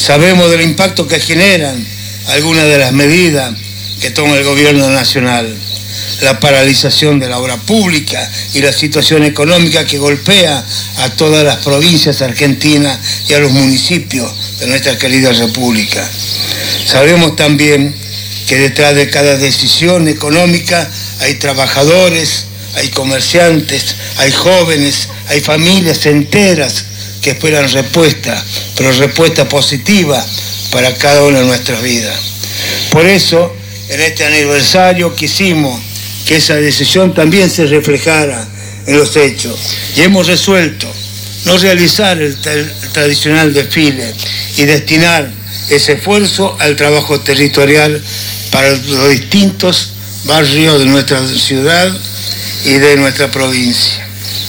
Sabemos del impacto que generan algunas de las medidas que toma el gobierno nacional. La paralización de la obra pública y la situación económica que golpea a todas las provincias argentinas y a los municipios de nuestra querida República. Sabemos también que detrás de cada decisión económica hay trabajadores, hay comerciantes, hay jóvenes, hay familias enteras que esperan respuesta, pero respuesta positiva para cada una de nuestras vidas. Por eso, en este aniversario quisimos que esa decisión también se reflejara en los hechos. Y hemos resuelto no realizar el tradicional desfile y destinar ese esfuerzo al trabajo territorial para los distintos barrios de nuestra ciudad y de nuestra provincia.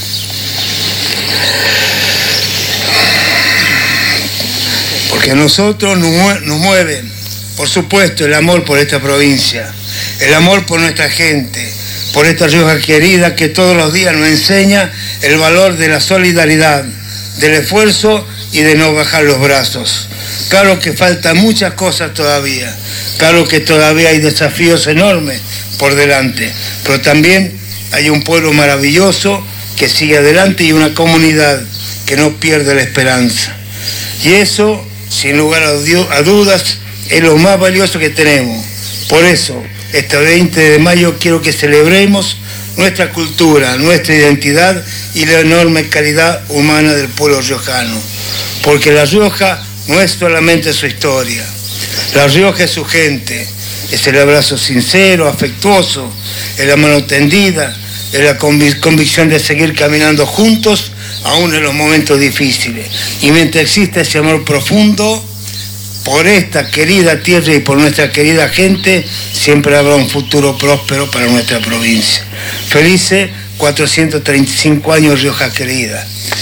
Porque a nosotros nos mueve, por supuesto, el amor por esta provincia, el amor por nuestra gente, por esta Rioja querida que todos los días nos enseña el valor de la solidaridad, del esfuerzo y de no bajar los brazos. Claro que faltan muchas cosas todavía, claro que todavía hay desafíos enormes por delante, pero también hay un pueblo maravilloso que sigue adelante y una comunidad que no pierde la esperanza. Y eso, sin lugar a dudas, es lo más valioso que tenemos. Por eso, este 20 de mayo quiero que celebremos nuestra cultura, nuestra identidad y la enorme calidad humana del pueblo riojano. Porque La Rioja no es solamente su historia, La Rioja es su gente, es el abrazo sincero, afectuoso, es la mano tendida, es la convicción de seguir caminando juntos aún en los momentos difíciles. Y mientras exista ese amor profundo por esta querida tierra y por nuestra querida gente, siempre habrá un futuro próspero para nuestra provincia. Felices 435 años Rioja querida.